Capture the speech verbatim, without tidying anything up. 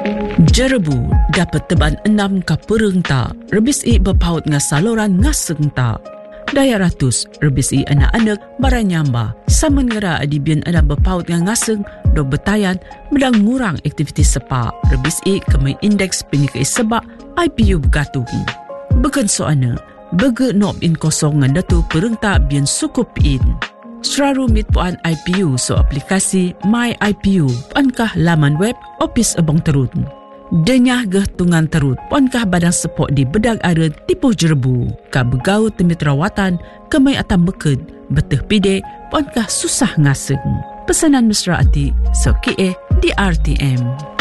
Jerebu dapat teban enam ka pereng ta, rebis i berpaut nga saluran ngaseng ta. Daya ratus, rebis i anak-anak baranyamba. Samun ngera adibian ada berpaut nga ngaseng, do betayan, medang ngurang aktivitas sepa. Rebis i kemai indeks penyikai sebak I P U bergatung. Begen soana, bege nob in kosong ngan datu pereng ta bian sukup in. Seraru mit puan I P U so aplikasi My I P U, puankah laman web Opis Abang Terut. Denyah geh tungan terut, puankah badan sepok di bedag aren tipu jerebu. Ka begau temit rawatan, kemai atam beked, beteh pide, puankah susah ngaseng. Pesanan mesra ati, so kie di R T M.